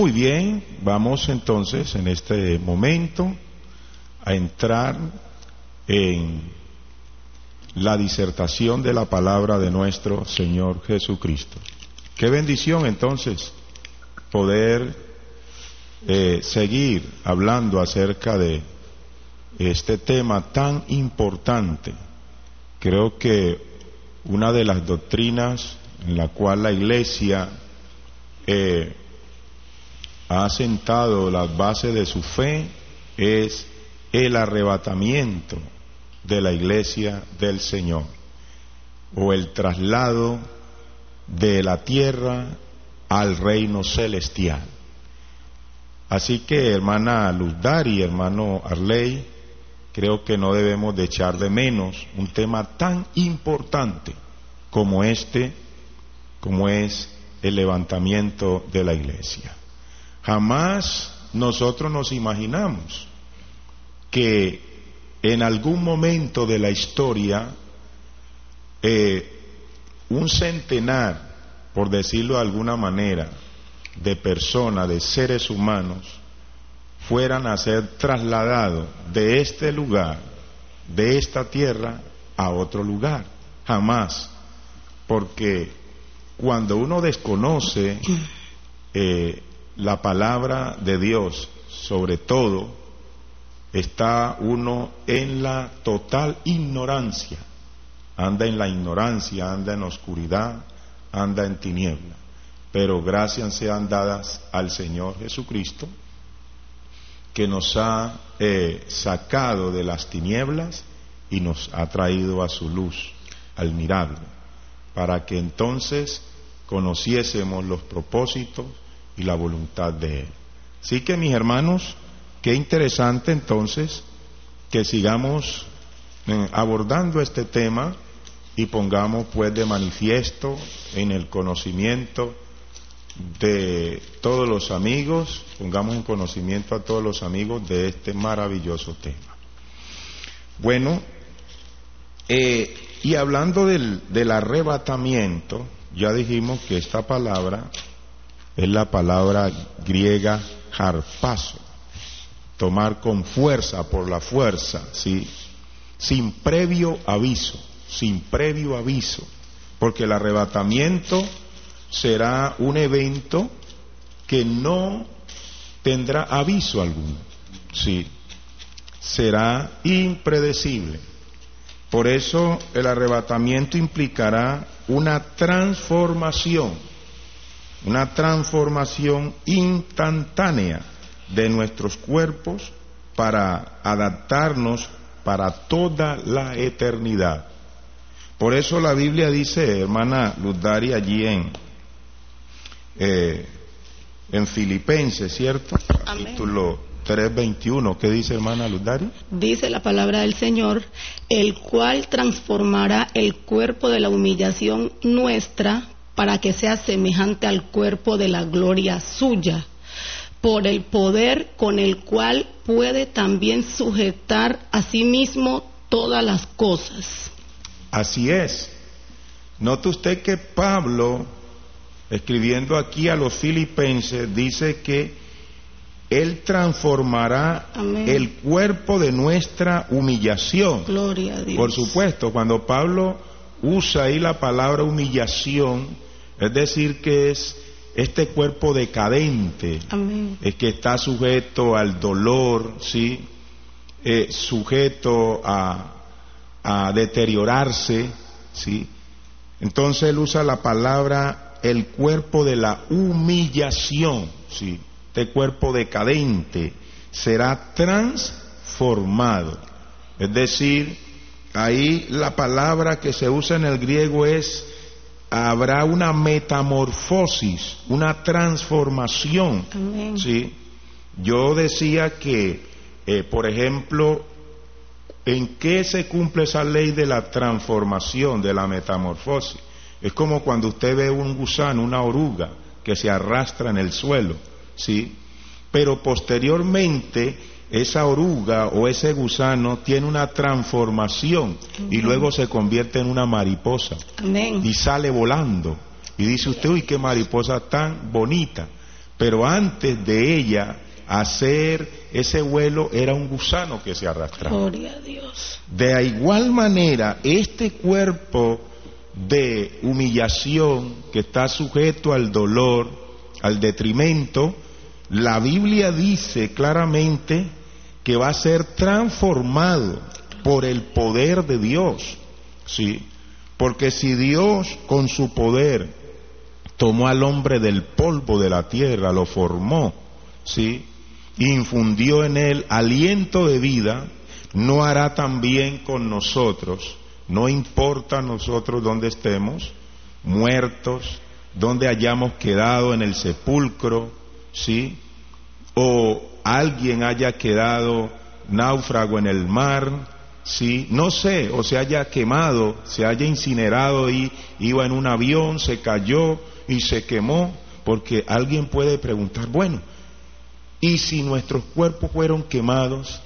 Muy bien, vamos entonces en este momento a entrar en la disertación de la palabra de nuestro Señor Jesucristo. Qué bendición entonces poder seguir hablando acerca de este tema tan importante. Creo que una de las doctrinas en la cual la Iglesia ha asentado las bases de su fe es el arrebatamiento de la Iglesia del Señor, o el traslado de la tierra al reino celestial. Así que, hermana Luz y hermano Arley, creo que no debemos de echar de menos un tema tan importante como este, como es el levantamiento de la Iglesia. Jamás nosotros nos imaginamos que en algún momento de la historia un centenar, por decirlo de alguna manera, de personas, de seres humanos, fueran a ser trasladados de este lugar, de esta tierra, a otro lugar. Jamás. Porque cuando uno desconoce la palabra de Dios, sobre todo, está uno en la total ignorancia. Anda en la ignorancia, anda en oscuridad, anda en tiniebla. Pero gracias sean dadas al Señor Jesucristo, que nos ha sacado de las tinieblas y nos ha traído a su luz admirable, para que entonces conociésemos los propósitos y la voluntad de Él. Así que, mis hermanos, qué interesante entonces que sigamos abordando este tema y pongamos pues de manifiesto en el conocimiento de todos los amigos, pongamos en conocimiento a todos los amigos de este maravilloso tema. Bueno, y hablando del arrebatamiento, ya dijimos que esta palabra es la palabra griega harpazo, tomar con fuerza, por la fuerza, ¿sí? Sin previo aviso, porque el arrebatamiento será un evento que no tendrá aviso alguno, ¿sí? Será impredecible. Por eso el arrebatamiento implicará una transformación instantánea de nuestros cuerpos para adaptarnos para toda la eternidad. Por eso la Biblia dice, hermana Luz allí en Filipenses, ¿cierto? Amén. Capítulo 3:21, ¿qué dice, hermana Luz? Dice la palabra del Señor, el cual transformará el cuerpo de la humillación nuestra para que sea semejante al cuerpo de la gloria suya, por el poder con el cual puede también sujetar a sí mismo todas las cosas. Así es. Note usted que Pablo, escribiendo aquí a los filipenses, dice que Él transformará Amén. El cuerpo de nuestra humillación. Gloria a Dios. Por supuesto, cuando Pablo usa ahí la palabra humillación, es decir que es este cuerpo decadente, Amén. es que está sujeto al dolor, ¿sí? Sujeto a deteriorarse, ¿sí? Entonces él usa la palabra el cuerpo de la humillación, ¿sí? Este cuerpo decadente será transformado. Es decir, ahí la palabra que se usa en el griego es, habrá una metamorfosis, una transformación. Amén. ¿Sí? Yo decía que, por ejemplo, ¿en qué se cumple esa ley de la transformación, de la metamorfosis? Es como cuando usted ve un gusano, una oruga, que se arrastra en el suelo, ¿sí? Pero posteriormente esa oruga o ese gusano tiene una transformación. Amén. Y luego se convierte en una mariposa. Amén. Y sale volando. Y dice usted, uy, qué mariposa tan bonita. pero antes de ella hacer ese vuelo era un gusano que se arrastraba. Gloria a Dios. De igual manera, este cuerpo de humillación que está sujeto al dolor, al detrimento, la Biblia dice claramente que va a ser transformado por el poder de Dios, ¿sí? Porque si Dios con su poder tomó al hombre del polvo de la tierra, lo formó, ¿sí?, infundió en él aliento de vida, no hará también con nosotros. No importa nosotros dónde estemos, muertos, dónde hayamos quedado en el sepulcro, ¿sí?, o alguien haya quedado náufrago en el mar, ¿sí?, no sé, o se haya quemado, se haya incinerado y iba en un avión, se cayó y se quemó, porque alguien puede preguntar, bueno, ¿y si nuestros cuerpos fueron quemados,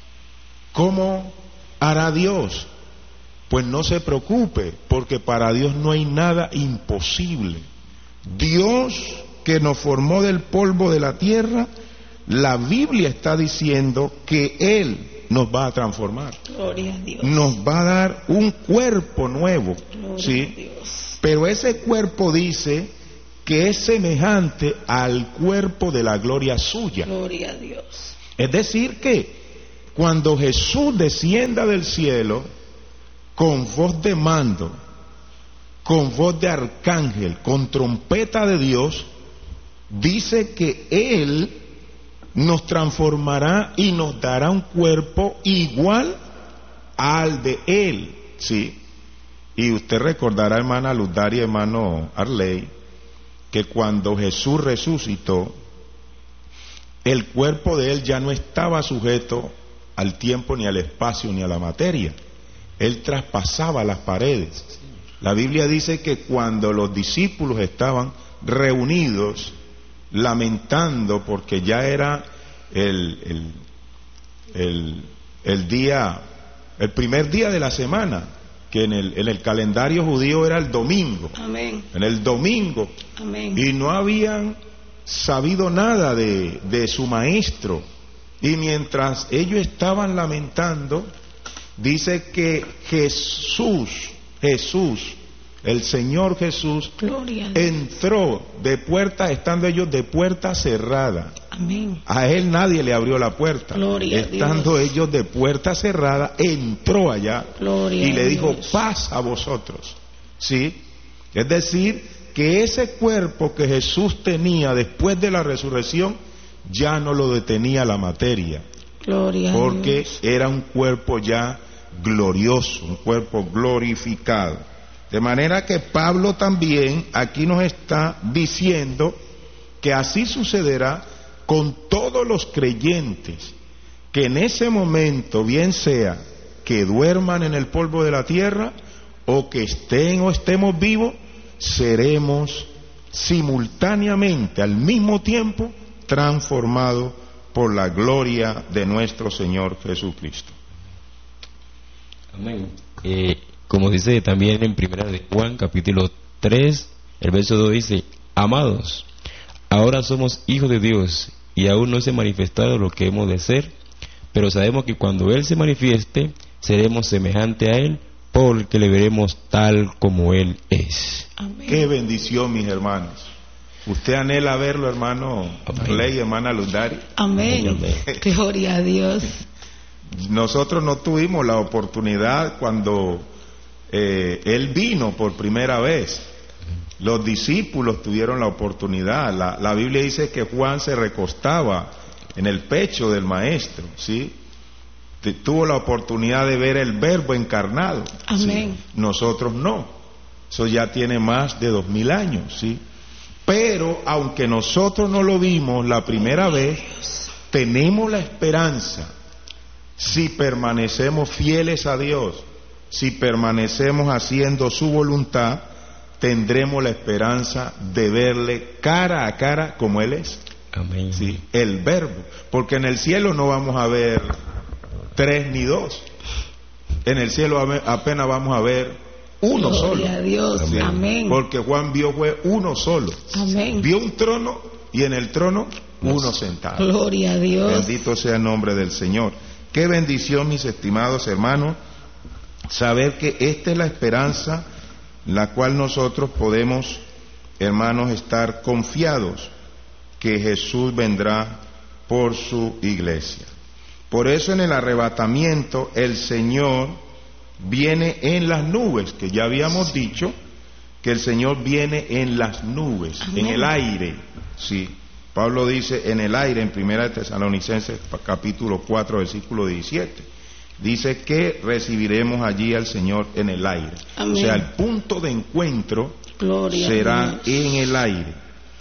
cómo hará Dios? Pues no se preocupe, porque para Dios no hay nada imposible. Dios que nos formó del polvo de la tierra, la Biblia está diciendo que Él nos va a transformar. Gloria a Dios. Nos va a dar un cuerpo nuevo, Gloria ¿sí? a Dios. Pero ese cuerpo dice que es semejante al cuerpo de la gloria suya. Gloria a Dios. Es decir que cuando Jesús descienda del cielo con voz de mando, con voz de arcángel, con trompeta de Dios, dice que Él nos transformará y nos dará un cuerpo igual al de Él, ¿sí? Y usted recordará, hermana Luzdaria y hermano Arley, que cuando Jesús resucitó, el cuerpo de Él ya no estaba sujeto al tiempo, ni al espacio, ni a la materia. Él traspasaba las paredes. La Biblia dice que cuando los discípulos estaban reunidos, lamentando, porque ya era el primer día de la semana, que en el calendario judío era el domingo. Amén. En el domingo. Amén. Y no habían sabido nada de su maestro. Y mientras ellos estaban lamentando, dice que Jesús, el Señor Jesús, entró de puerta, estando ellos de puerta cerrada. Amén. A Él nadie le abrió la puerta. Gloria estando a Dios. ellos de puerta cerrada, entró allá. Gloria y le dijo, Dios. paz a vosotros. ¿Sí? Es decir, que ese cuerpo que Jesús tenía después de la resurrección, ya no lo detenía la materia. Gloria a porque Dios. era un cuerpo ya glorioso, un cuerpo glorificado. De manera que Pablo también aquí nos está diciendo que así sucederá con todos los creyentes, que en ese momento, bien sea que duerman en el polvo de la tierra, o que estén o estemos vivos, seremos simultáneamente, al mismo tiempo, transformados por la gloria de nuestro Señor Jesucristo. Amén. Como dice también en Primera de Juan, capítulo 3, el verso 2 dice, amados, ahora somos hijos de Dios y aún no se ha manifestado lo que hemos de ser, pero sabemos que cuando Él se manifieste, seremos semejante a Él, porque le veremos tal como Él es. Amén. Qué bendición, mis hermanos. ¿Usted anhela verlo, hermano Ley, hermana Luzdaria? Amén. Amén. Gloria a Dios. Nosotros no tuvimos la oportunidad cuando Él vino por primera vez. Los discípulos tuvieron la oportunidad. La Biblia dice que Juan se recostaba en el pecho del Maestro, ¿sí? Tuvo la oportunidad de ver el Verbo encarnado. Amén. ¿sí? Nosotros no. Eso ya tiene más de 2000 años, ¿sí? Pero aunque nosotros no lo vimos la primera vez, tenemos la esperanza, si permanecemos fieles a Dios, si permanecemos haciendo su voluntad, tendremos la esperanza de verle cara a cara como Él es. Amén. ¿Sí? El Verbo. Porque en el cielo no vamos a ver 3 ni 2. En el cielo apenas vamos a ver uno Gloria solo. a Dios. Amén. Amén. Porque Juan vio fue uno solo. Amén. Vio un trono y en el trono uno sentado. Gloria a Dios. Bendito sea el nombre del Señor. Qué bendición, mis estimados hermanos, saber que esta es la esperanza la cual nosotros podemos, hermanos, estar confiados que Jesús vendrá por su iglesia. Por eso en el arrebatamiento el Señor viene en las nubes, que ya habíamos dicho que el Señor viene en las nubes, amén, en el aire. Sí, Pablo dice en el aire en 1 Tesalonicenses capítulo 4 versículo 17. Dice que recibiremos allí al Señor en el aire. Amén. O sea, el punto de encuentro Gloria será en el aire.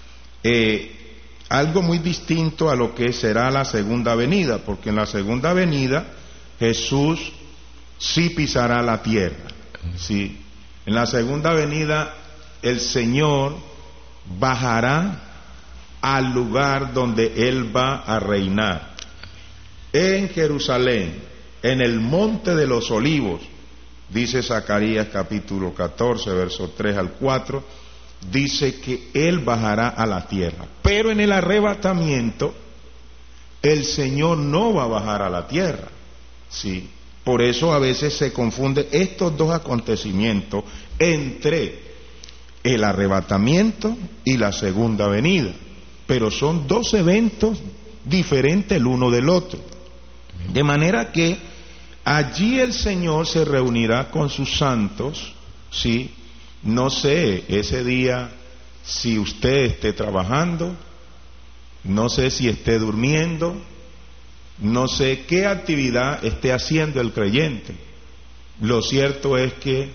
Algo muy distinto a lo que será la segunda venida, porque en la segunda venida Jesús sí pisará la tierra. Sí. En la segunda venida el Señor bajará al lugar donde Él va a reinar. En Jerusalén, en el monte de los olivos, dice Zacarías capítulo 14, versos 3 al 4, dice que Él bajará a la tierra. Pero en el arrebatamiento, el Señor no va a bajar a la tierra. Sí. Por eso a veces se confunde estos dos acontecimientos entre el arrebatamiento y la segunda venida. Pero son dos eventos diferentes el uno del otro. De manera que allí el Señor se reunirá con sus santos, ¿sí? No sé, ese día si usted esté trabajando, no sé si esté durmiendo, no sé qué actividad esté haciendo el creyente. Lo cierto es que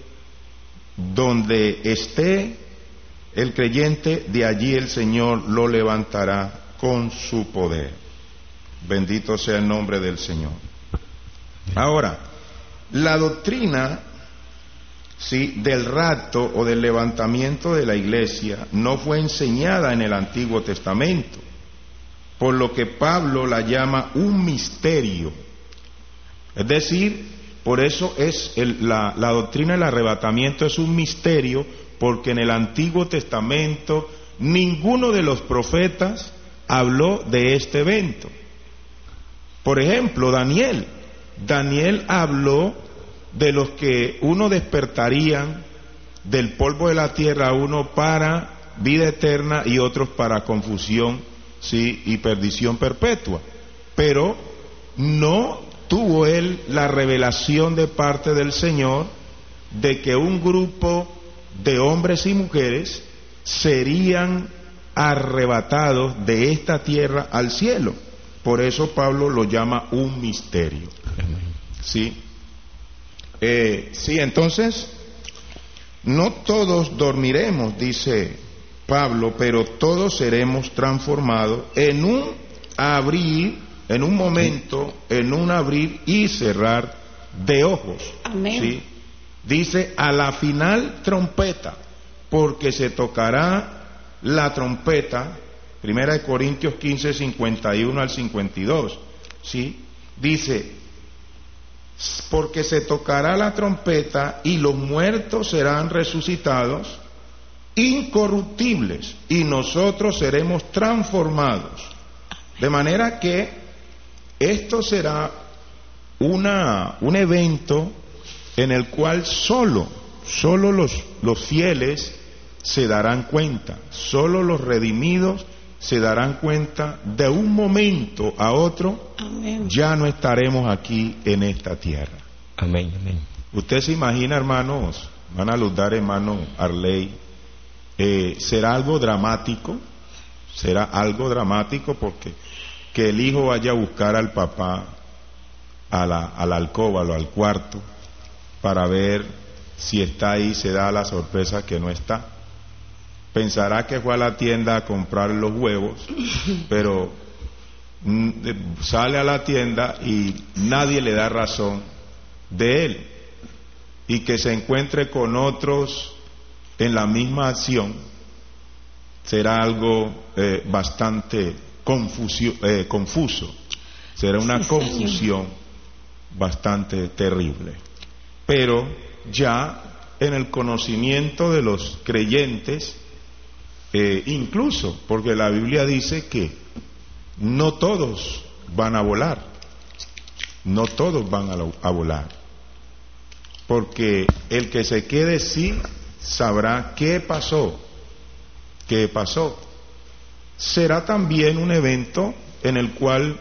donde esté el creyente, de allí el Señor lo levantará con su poder. Bendito sea el nombre del Señor. Ahora, la doctrina, sí, del rapto o del levantamiento de la iglesia no fue enseñada en el Antiguo Testamento, por lo que Pablo la llama un misterio. Es decir, por eso es la doctrina del arrebatamiento es un misterio, porque en el Antiguo Testamento ninguno de los profetas habló de este evento. Por ejemplo, Daniel habló de los que uno despertarían del polvo de la tierra, uno para vida eterna y otros para confusión, sí, y perdición perpetua. Pero no tuvo él la revelación de parte del Señor de que un grupo de hombres y mujeres serían arrebatados de esta tierra al cielo. Por eso Pablo lo llama un misterio. ¿Sí? Sí, entonces, no todos dormiremos, dice Pablo, pero todos seremos transformados en un abrir, en un momento, en un abrir y cerrar de ojos. Amén. ¿Sí? Dice, a la final trompeta, porque se tocará la trompeta. 1 Corintios 15, 51 al 52, ¿sí? Dice, porque se tocará la trompeta y los muertos serán resucitados incorruptibles y nosotros seremos transformados. De manera que esto será un evento en el cual solo los fieles se darán cuenta, solo los redimidos se darán cuenta. De un momento a otro, amén, ya no estaremos aquí en esta tierra. Amén, amén. Usted se imagina, hermanos, van a Luzar, hermano Arley, será algo dramático porque que el hijo vaya a buscar al papá a la alcoba o al cuarto para ver si está ahí, se da la sorpresa que no está. Pensará que fue a la tienda a comprar los huevos, pero sale a la tienda y nadie le da razón de él, y que se encuentre con otros en la misma acción será algo bastante confuso, será una confusión bastante terrible. Pero ya en el conocimiento de los creyentes, Incluso porque la Biblia dice que no todos van a volar, no todos van a volar, porque el que se quede sí sabrá qué pasó. Será también un evento en el cual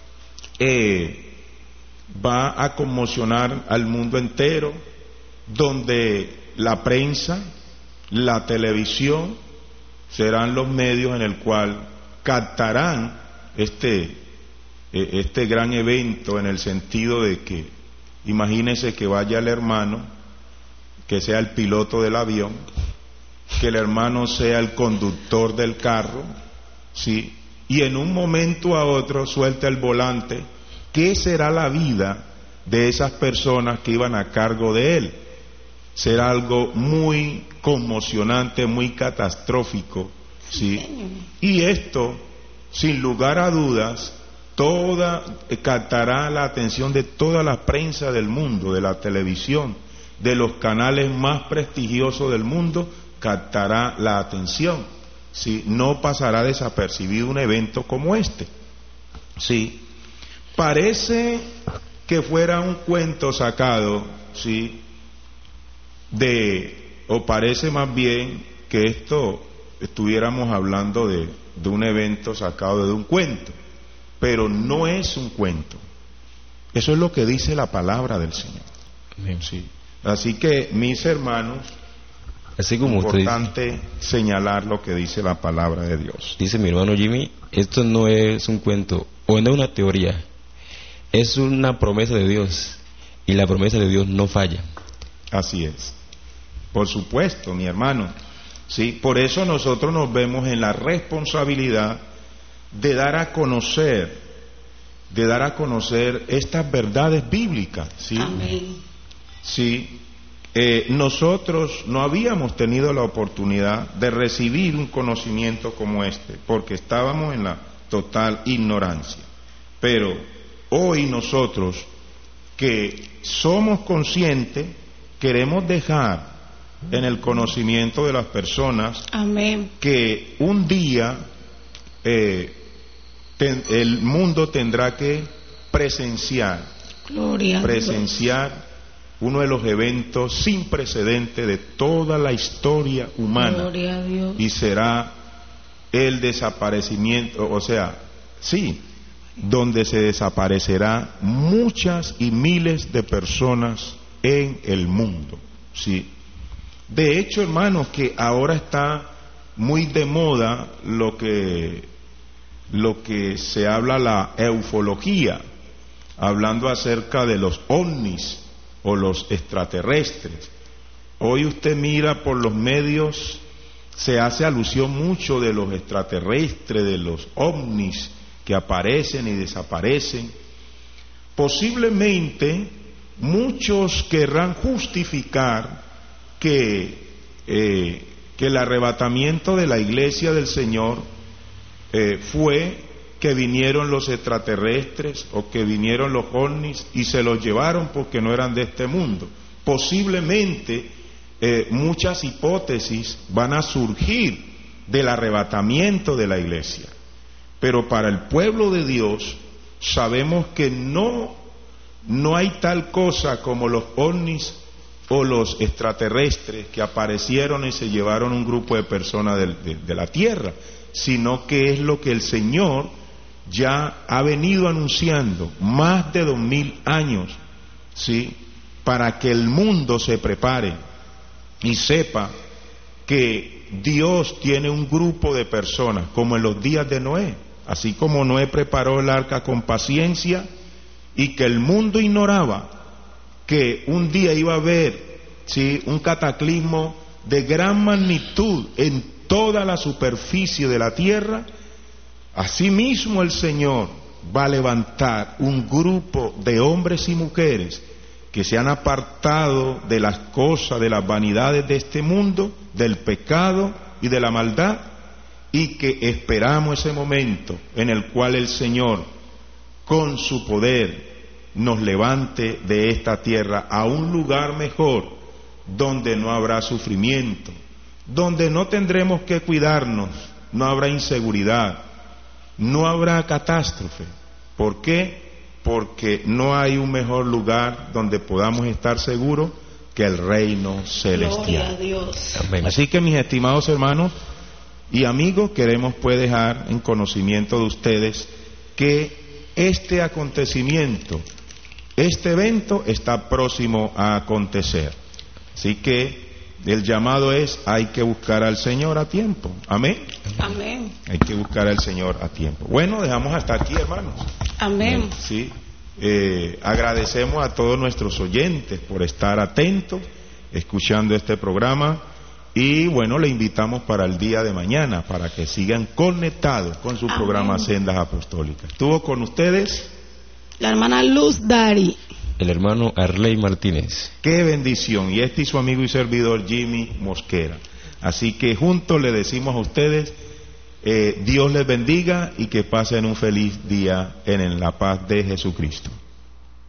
va a conmocionar al mundo entero, donde la prensa, la televisión serán los medios en el cual captarán este gran evento, en el sentido de que imagínense que vaya el hermano, que sea el piloto del avión, que el hermano sea el conductor del carro, ¿sí? Y en un momento a otro suelta el volante. ¿Qué será la vida de esas personas que iban a cargo de él? Será algo muy conmocionante, muy catastrófico, ¿sí? Y esto, sin lugar a dudas, captará la atención de toda la prensa del mundo, de la televisión, de los canales más prestigiosos del mundo, captará la atención, ¿sí? No pasará desapercibido un evento como este, ¿sí? Parece que fuera un cuento sacado, ¿sí? O parece más bien que esto estuviéramos hablando de un evento sacado de un cuento, pero no es un cuento. Eso es lo que dice la palabra del Señor. ¿Sí? Así que, mis hermanos, así como es importante señalar lo que dice la palabra de Dios. Dice mi hermano Jimmy, esto no es un cuento o no es una teoría, es una promesa de Dios, y la promesa de Dios no falla. Así es. Por supuesto, mi hermano. Sí, por eso nosotros nos vemos en la responsabilidad de dar a conocer estas verdades bíblicas, ¿sí? Amén. Sí. Nosotros no habíamos tenido la oportunidad de recibir un conocimiento como este, porque estábamos en la total ignorancia. Pero hoy nosotros, que somos conscientes, queremos dejar en el conocimiento de las personas, amén, que un día el mundo tendrá que presenciar uno de los eventos sin precedentes de toda la historia humana. Gloria a Dios. Y será el desaparecimiento, o sea, sí, donde se desaparecerá muchas y miles de personas en el mundo, sí. De hecho, hermanos, que ahora está muy de moda lo que se habla, la ufología, hablando acerca de los ovnis o los extraterrestres. Hoy usted mira por los medios, se hace alusión mucho de los extraterrestres, de los ovnis que aparecen y desaparecen. Posiblemente muchos querrán justificar que el arrebatamiento de la iglesia del Señor fue que vinieron los extraterrestres o que vinieron los ovnis y se los llevaron porque no eran de este mundo. Posiblemente muchas hipótesis van a surgir del arrebatamiento de la iglesia, pero para el pueblo de Dios sabemos que no hay tal cosa como los ovnis o los extraterrestres que aparecieron y se llevaron un grupo de personas de la tierra, sino que es lo que el Señor ya ha venido anunciando más de 2000 años, ¿sí? Para que el mundo se prepare y sepa que Dios tiene un grupo de personas, como en los días de Noé, así como Noé preparó el arca con paciencia y que el mundo ignoraba que un día iba a haber, ¿sí?, un cataclismo de gran magnitud en toda la superficie de la tierra. Asimismo el Señor va a levantar un grupo de hombres y mujeres que se han apartado de las cosas, de las vanidades de este mundo, del pecado y de la maldad, y que esperamos ese momento en el cual el Señor, con su poder, nos levante de esta tierra a un lugar mejor, donde no habrá sufrimiento, donde no tendremos que cuidarnos, no habrá inseguridad, no habrá catástrofe. ¿Por qué? Porque no hay un mejor lugar donde podamos estar seguros que el reino celestial. Gloria a Dios. Amén. Así que, mis estimados hermanos y amigos, queremos pues dejar en conocimiento de ustedes que este acontecimiento, este evento está próximo a acontecer. Así que el llamado es: hay que buscar al Señor a tiempo. Amén. Amén. Hay que buscar al Señor a tiempo. Bueno, dejamos hasta aquí, hermanos. Amén. Sí. Agradecemos a todos nuestros oyentes por estar atentos, escuchando este programa. Y bueno, le invitamos para el día de mañana, para que sigan conectados con su programa Sendas Apostólicas. Estuvo con ustedes la hermana Luz Dari, el hermano Arley Martínez. Qué bendición. Y su amigo y servidor Jimmy Mosquera. Así que juntos le decimos a ustedes, Dios les bendiga y que pasen un feliz día en la paz de Jesucristo.